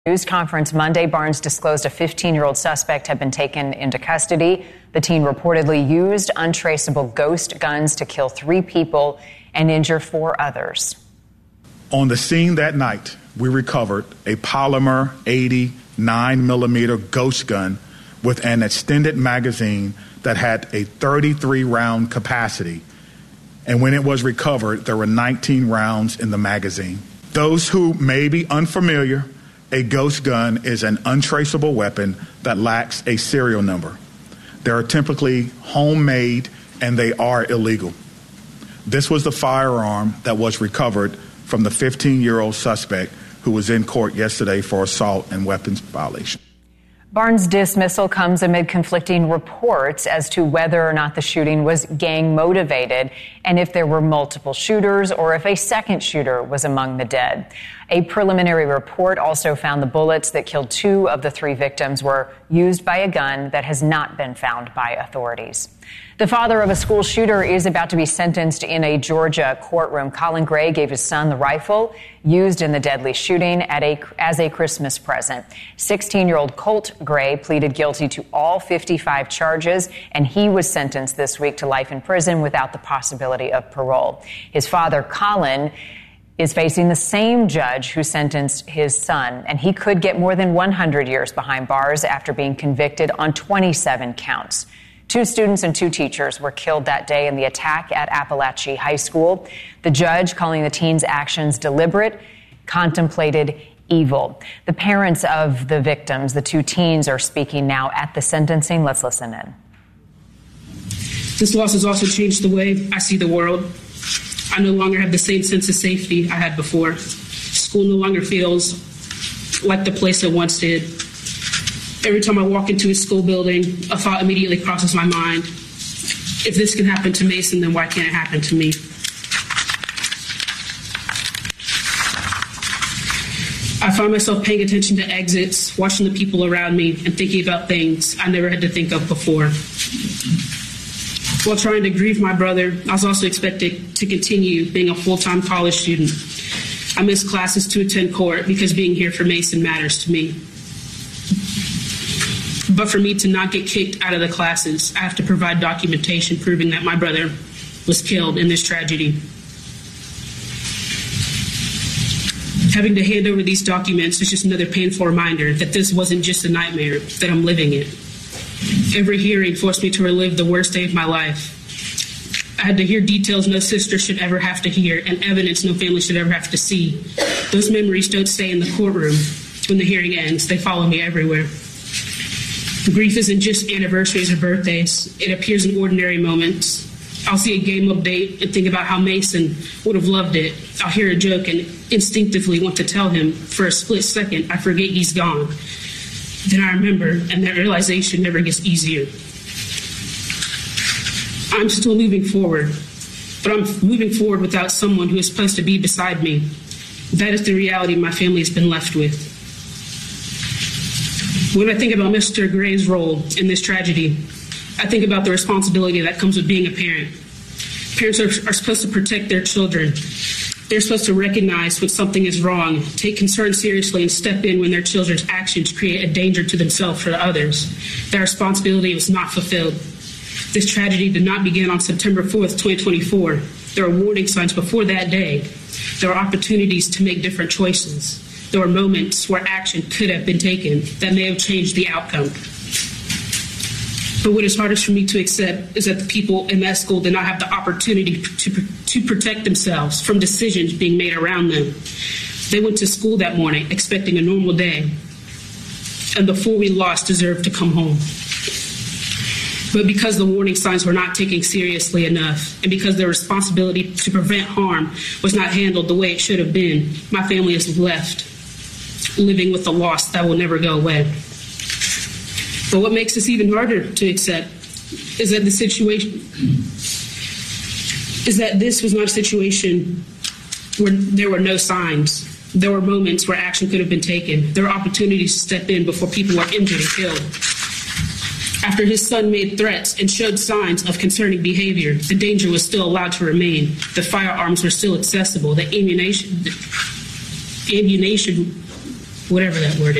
News conference Monday, Barnes disclosed a 15-year-old suspect had been taken into custody. The teen reportedly used untraceable ghost guns to kill 3 people and injure 4 others. On the scene that night, we recovered a polymer 80 9mm ghost gun with an extended magazine that had a 33-round capacity. And when it was recovered, there were 19 rounds in the magazine. Those who may be unfamiliar, a ghost gun is an untraceable weapon that lacks a serial number. They are typically homemade and they are illegal. This was the firearm that was recovered from the 15-year-old suspect who was in court yesterday for assault and weapons violation. Barnes' dismissal comes amid conflicting reports as to whether or not the shooting was gang motivated and if there were multiple shooters or if a second shooter was among the dead. A preliminary report also found the bullets that killed 2 of the 3 victims were used by a gun that has not been found by authorities. The father of a school shooter is about to be sentenced in a Georgia courtroom. Colin Gray gave his son the rifle used in the deadly shooting as a Christmas present. 16-year-old Colt Gray pleaded guilty to all 55 charges, and he was sentenced this week to life in prison without the possibility of parole. His father, Colin, is facing the same judge who sentenced his son, and he could get more than 100 years behind bars after being convicted on 27 counts. 2 students and 2 teachers were killed that day in the attack at Appalachia High School. The judge, calling the teens' actions deliberate, contemplated evil. The parents of the victims, the 2 teens, are speaking now at the sentencing. Let's listen in. This loss has also changed the way I see the world. I no longer have the same sense of safety I had before. School no longer feels like the place it once did. Every time I walk into a school building, a thought immediately crosses my mind. If this can happen to Mason, then why can't it happen to me? I find myself paying attention to exits, watching the people around me, and thinking about things I never had to think of before. While trying to grieve my brother, I was also expected to continue being a full-time college student. I missed classes to attend court because being here for Mason matters to me. But for me to not get kicked out of the classes, I have to provide documentation proving that my brother was killed in this tragedy. Having to hand over these documents is just another painful reminder that this wasn't just a nightmare, that I'm living it. Every hearing forced me to relive the worst day of my life. I had to hear details no sister should ever have to hear and evidence no family should ever have to see. Those memories don't stay in the courtroom when the hearing ends. They follow me everywhere. Grief isn't just anniversaries or birthdays. It appears in ordinary moments. I'll see a game update and think about how Mason would have loved it. I'll hear a joke and instinctively want to tell him. For a split second, I forget he's gone. Then I remember, and that realization never gets easier. I'm still moving forward, but I'm moving forward without someone who is supposed to be beside me. That is the reality my family has been left with. When I think about Mr. Gray's role in this tragedy, I think about the responsibility that comes with being a parent. Parents are supposed to protect their children. They're supposed to recognize when something is wrong, take concern seriously, and step in when their children's actions create a danger to themselves or to others. That responsibility was not fulfilled. This tragedy did not begin on September 4th, 2024. There were warning signs before that day. There were opportunities to make different choices. There were moments where action could have been taken that may have changed the outcome. But what is hardest for me to accept is that the people in that school did not have the opportunity to protect themselves from decisions being made around them. They went to school that morning expecting a normal day, and before we lost, deserved to come home. But because the warning signs were not taken seriously enough, and because their responsibility to prevent harm was not handled the way it should have been, my family is left living with a loss that will never go away. But what makes this even harder to accept is that this was not a situation where there were no signs. There were moments where action could have been taken. There were opportunities to step in before people were injured and killed. After his son made threats and showed signs of concerning behavior, the danger was still allowed to remain. The firearms were still accessible. The ammunition whatever that word is.